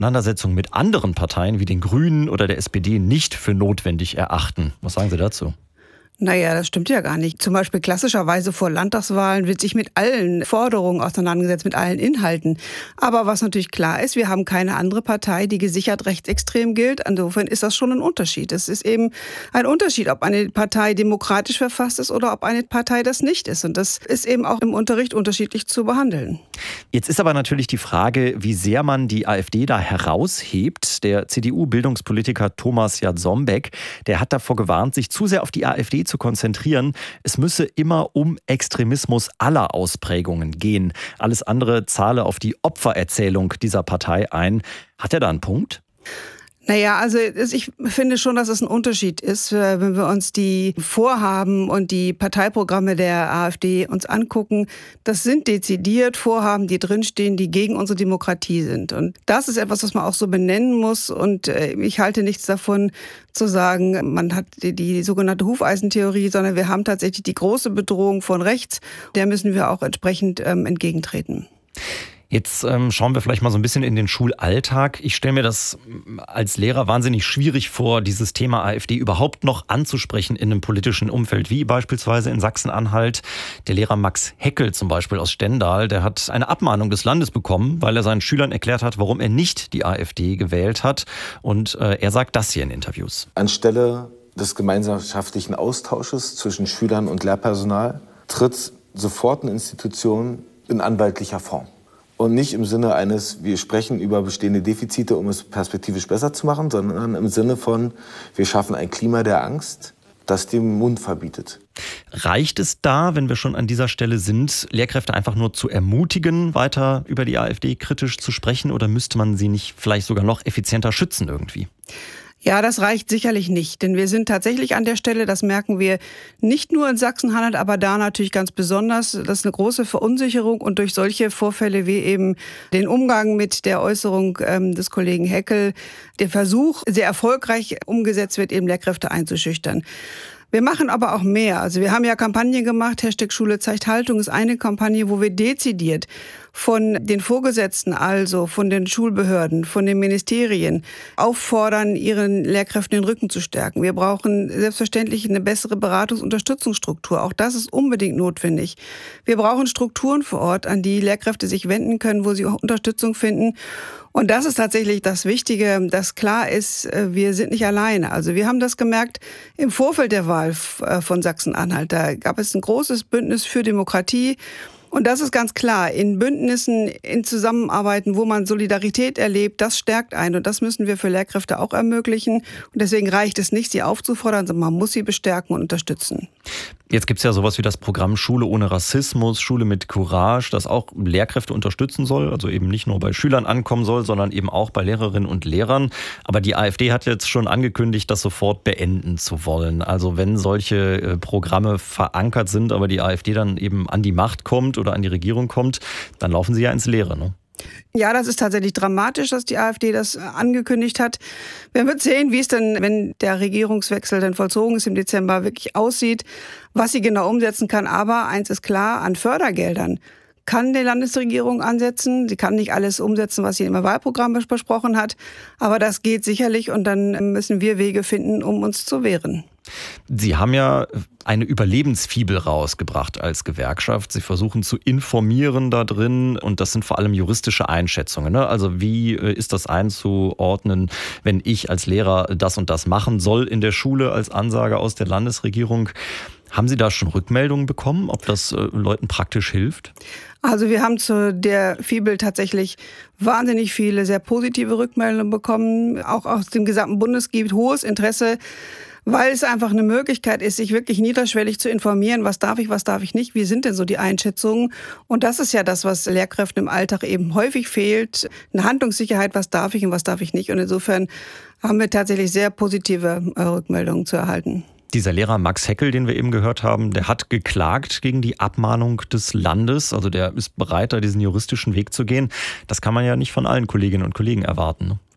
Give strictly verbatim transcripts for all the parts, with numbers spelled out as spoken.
Auseinandersetzungen mit anderen Parteien wie den Grünen oder der S P D nicht für notwendig erachten. Was sagen Sie dazu? Naja, das stimmt ja gar nicht. Zum Beispiel klassischerweise vor Landtagswahlen wird sich mit allen Forderungen auseinandergesetzt, mit allen Inhalten. Aber was natürlich klar ist, wir haben keine andere Partei, die gesichert rechtsextrem gilt. Insofern ist das schon ein Unterschied. Es ist eben ein Unterschied, ob eine Partei demokratisch verfasst ist oder ob eine Partei das nicht ist. Und das ist eben auch im Unterricht unterschiedlich zu behandeln. Jetzt ist aber natürlich die Frage, wie sehr man die AfD da heraushebt. Der C D U-Bildungspolitiker Thomas Jarzembek, der hat davor gewarnt, sich zu sehr auf die AfD zu konzentrieren. Es müsse immer um Extremismus aller Ausprägungen gehen. Alles andere zahle auf die Opfererzählung dieser Partei ein. Hat er da einen Punkt? Naja, also ich finde schon, dass es ein Unterschied ist, wenn wir uns die Vorhaben und die Parteiprogramme der AfD uns angucken. Das sind dezidiert Vorhaben, die drinstehen, die gegen unsere Demokratie sind. Und das ist etwas, was man auch so benennen muss. Und ich halte nichts davon zu sagen, man hat die, die sogenannte Hufeisentheorie, sondern wir haben tatsächlich die große Bedrohung von rechts. Der müssen wir auch entsprechend ähm, entgegentreten. Jetzt ähm, schauen wir vielleicht mal so ein bisschen in den Schulalltag. Ich stelle mir das als Lehrer wahnsinnig schwierig vor, dieses Thema AfD überhaupt noch anzusprechen in einem politischen Umfeld, wie beispielsweise in Sachsen-Anhalt. Der Lehrer Max Heckel zum Beispiel aus Stendal, der hat eine Abmahnung des Landes bekommen, weil er seinen Schülern erklärt hat, warum er nicht die AfD gewählt hat. Und äh, er sagt das hier in Interviews. Anstelle des gemeinschaftlichen Austausches zwischen Schülern und Lehrpersonal tritt sofort eine Institution in anwaltlicher Form. Und nicht im Sinne eines, wir sprechen über bestehende Defizite, um es perspektivisch besser zu machen, sondern im Sinne von, wir schaffen ein Klima der Angst, das den Mund verbietet. Reicht es da, wenn wir schon an dieser Stelle sind, Lehrkräfte einfach nur zu ermutigen, weiter über die AfD kritisch zu sprechen, oder müsste man sie nicht vielleicht sogar noch effizienter schützen irgendwie? Ja, das reicht sicherlich nicht, denn wir sind tatsächlich an der Stelle, das merken wir nicht nur in Sachsen-Anhalt, aber da natürlich ganz besonders, das ist eine große Verunsicherung, und durch solche Vorfälle wie eben den Umgang mit der Äußerung ähm, des Kollegen Heckel, der Versuch, sehr erfolgreich umgesetzt wird, eben Lehrkräfte einzuschüchtern. Wir machen aber auch mehr. Also wir haben ja Kampagnen gemacht, Hashtag Schule zeigt Haltung ist eine Kampagne, wo wir dezidiert von den Vorgesetzten, also von den Schulbehörden, von den Ministerien auffordern, ihren Lehrkräften den Rücken zu stärken. Wir brauchen selbstverständlich eine bessere Beratungs- und Unterstützungsstruktur. Auch das ist unbedingt notwendig. Wir brauchen Strukturen vor Ort, an die Lehrkräfte sich wenden können, wo sie auch Unterstützung finden. Und das ist tatsächlich das Wichtige, dass klar ist, wir sind nicht alleine. Also wir haben das gemerkt im Vorfeld der Wahl von Sachsen-Anhalt. Da gab es ein großes Bündnis für Demokratie. Und das ist ganz klar, in Bündnissen, in Zusammenarbeiten, wo man Solidarität erlebt, das stärkt einen. Und das müssen wir für Lehrkräfte auch ermöglichen. Und deswegen reicht es nicht, sie aufzufordern, sondern man muss sie bestärken und unterstützen. Jetzt gibt es ja sowas wie das Programm Schule ohne Rassismus, Schule mit Courage, das auch Lehrkräfte unterstützen soll, also eben nicht nur bei Schülern ankommen soll, sondern eben auch bei Lehrerinnen und Lehrern. Aber die AfD hat jetzt schon angekündigt, das sofort beenden zu wollen. Also wenn solche Programme verankert sind, aber die AfD dann eben an die Macht kommt oder an die Regierung kommt, dann laufen sie ja ins Leere, ne? Ja, das ist tatsächlich dramatisch, dass die AfD das angekündigt hat. Wir werden sehen, wie es denn, wenn der Regierungswechsel dann vollzogen ist im Dezember, wirklich aussieht, was sie genau umsetzen kann. Aber eins ist klar, an Fördergeldern kann die Landesregierung ansetzen. Sie kann nicht alles umsetzen, was sie im Wahlprogramm versprochen hat. Aber das geht sicherlich, und dann müssen wir Wege finden, um uns zu wehren. Sie haben ja eine Überlebensfibel rausgebracht als Gewerkschaft. Sie versuchen zu informieren da drin, und das sind vor allem juristische Einschätzungen, ne? Also wie ist das einzuordnen, wenn ich als Lehrer das und das machen soll in der Schule als Ansage aus der Landesregierung? Haben Sie da schon Rückmeldungen bekommen, ob das äh, Leuten praktisch hilft? Also wir haben zu der Fibel tatsächlich wahnsinnig viele sehr positive Rückmeldungen bekommen. Auch aus dem gesamten Bundesgebiet hohes Interesse, weil es einfach eine Möglichkeit ist, sich wirklich niederschwellig zu informieren, was darf ich, was darf ich nicht, wie sind denn so die Einschätzungen. Und das ist ja das, was Lehrkräften im Alltag eben häufig fehlt, eine Handlungssicherheit, was darf ich und was darf ich nicht. Und insofern haben wir tatsächlich sehr positive Rückmeldungen zu erhalten. Dieser Lehrer Max Heckel, den wir eben gehört haben, der hat geklagt gegen die Abmahnung des Landes. Also der ist bereit, da diesen juristischen Weg zu gehen. Das kann man ja nicht von allen Kolleginnen und Kollegen erwarten, ne?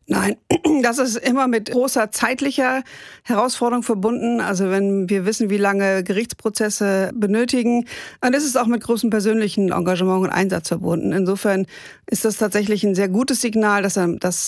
Nein, das ist immer mit großer zeitlicher Herausforderung verbunden. Also wenn wir wissen, wie lange Gerichtsprozesse benötigen, dann ist es auch mit großem persönlichen Engagement und Einsatz verbunden. Insofern ist das tatsächlich ein sehr gutes Signal, dass, dass